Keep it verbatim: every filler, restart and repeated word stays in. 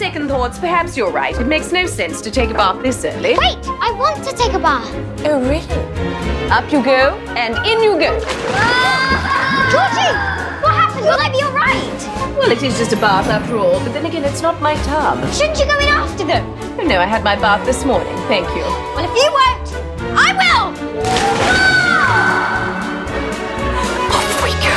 second thoughts, perhaps you're right. It makes no sense to take a bath this early. Wait, I want to take a bath. Oh, really? Up you go, and in you go. Ah! Georgie, what happened? Will I be all right? Well, it is just a bath after all, but then again, it's not my tub. Shouldn't you go in after them? Oh, no, I had my bath this morning, thank you. Well, if you won't, I will!